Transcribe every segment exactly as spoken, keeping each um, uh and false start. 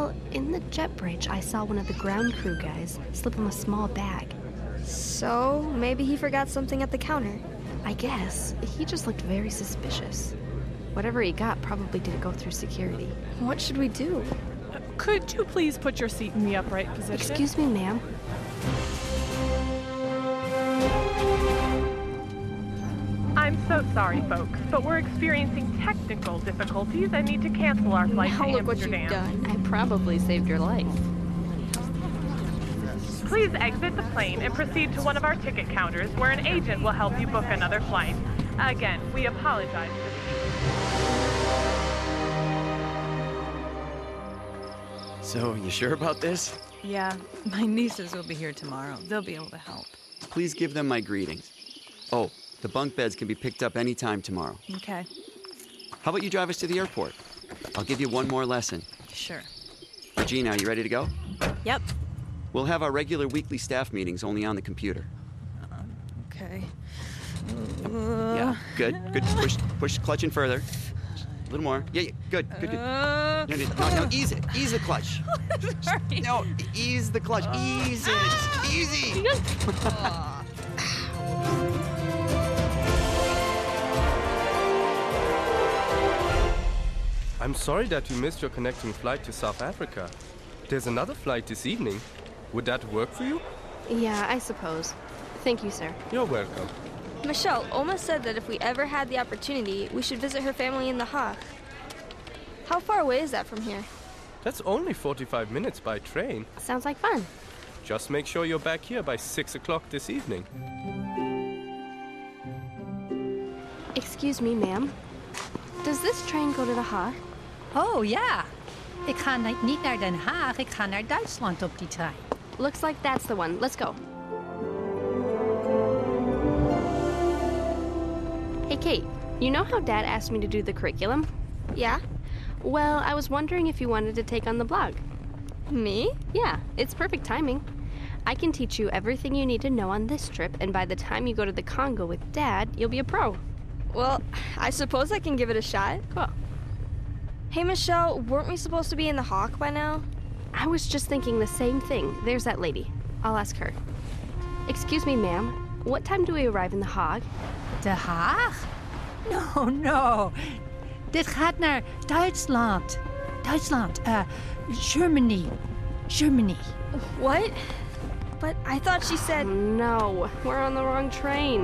Well, in the jet bridge, I saw one of the ground crew guys slip him a small bag. So, maybe he forgot something at the counter. I guess. He just looked very suspicious. Whatever he got probably didn't go through security. What should we do? Could you please put your seat in the upright position? Excuse me, ma'am. I'm so sorry, folks, but we're experiencing technical difficulties and need to cancel our flight Now to look what Amsterdam. you've done. I probably saved your life. Please exit the plane and proceed to one of our ticket counters where an agent will help you book another flight. Again, we apologize for the... So, you sure about this? Yeah, my nieces will be here tomorrow. They'll be able to help. Please give them my greetings. Oh, the bunk beds can be picked up anytime tomorrow. Okay. How about you drive us to the airport? I'll give you one more lesson. Sure. Regina, are you ready to go? Yep. We'll have our regular weekly staff meetings only on the computer. Okay. Yeah, good, good. Push, push clutch in further. A little more. Yeah, yeah, good, good, good. No, no, no, no, ease it. Ease the clutch. Sorry. No, ease the clutch. Ease it. Easy. I'm sorry that you missed your connecting flight to South Africa. There's another flight this evening. Would that work for you? Yeah, I suppose. Thank you, sir. You're welcome. Michelle, Oma said that if we ever had the opportunity, we should visit her family in The Hague. How far away is that from here? That's only forty-five minutes by train. Sounds like fun. Just make sure you're back here by six o'clock this evening. Excuse me, ma'am. Does this train go to The Hague? Oh ja, ik ga ni- niet naar Den Haag, ik ga naar Duitsland op die trein. Looks like that's the one. Let's go. Hey, Kate, you know how Dad asked me to do the curriculum? Yeah? Well, I was wondering if you wanted to take on the blog. Me? Yeah, it's perfect timing. I can teach you everything you need to know on this trip, and by the time you go to the Congo with Dad, you'll be a pro. Well, I suppose I can give it a shot. Cool. Hey, Michelle, weren't we supposed to be in The Hague by now? I was just thinking the same thing. There's that lady. I'll ask her. Excuse me, ma'am. What time do we arrive in The Hague? De Haag? No, no. Dit gaat naar Duitsland. Duitsland, uh, Germany. Germany. What? But I thought she said... No, we're on the wrong train.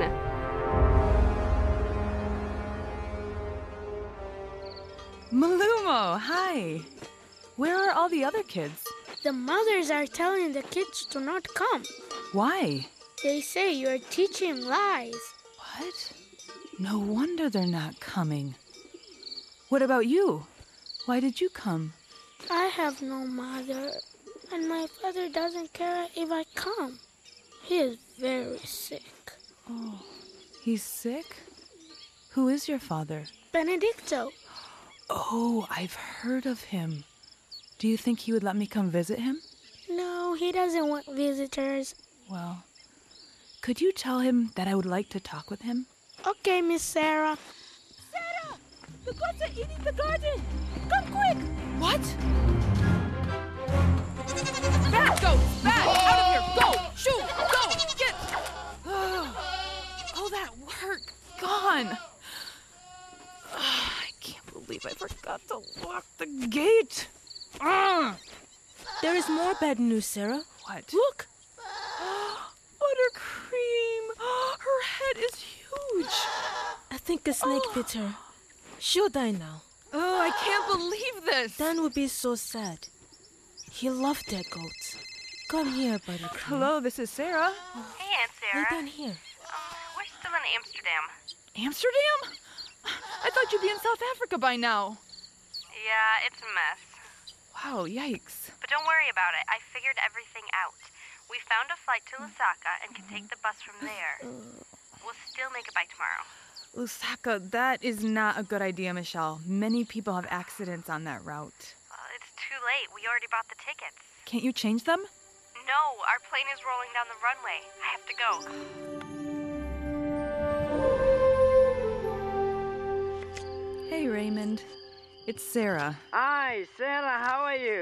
Malumo, hi. Where are all the other kids? The mothers are telling the kids to not come. Why? They say you're teaching lies. What? No wonder they're not coming. What about you? Why did you come? I have no mother, and my father doesn't care if I come. He is very sick. Oh, he's sick? Who is your father? Benedicto. Oh, I've heard of him. Do you think he would let me come visit him? No, he doesn't want visitors. Well, could you tell him that I would like to talk with him? Okay, Miss Sarah. Sarah! The goats are eating the garden! Come quick! What? Back, goats! Back! Out of here! Go! Shoot! Go! Get! All that work gone. I can't believe I forgot to lock the gate. There is more bad news, Sarah. What? Look! Buttercream! Her head is huge. I think a snake bit her. She'll die now. Oh, I can't believe this. Dan would be so sad. He loved that goat. Come here, Buttercream. Hello, this is Sarah. Hey, Aunt Sarah. Lay down here. Um, we're still in Amsterdam. Amsterdam? I thought you'd be in South Africa by now. Yeah, it's a mess. Wow, yikes. But don't worry about it. I figured everything out. We found a flight to Lusaka and can take the bus from there. We'll still make it by tomorrow. Lusaka, that is not a good idea, Michelle. Many people have accidents on that route. Well, it's too late. We already bought the tickets. Can't you change them? No, our plane is rolling down the runway. I have to go. Hey, Raymond. It's Sarah. Hi, Sarah. How are you?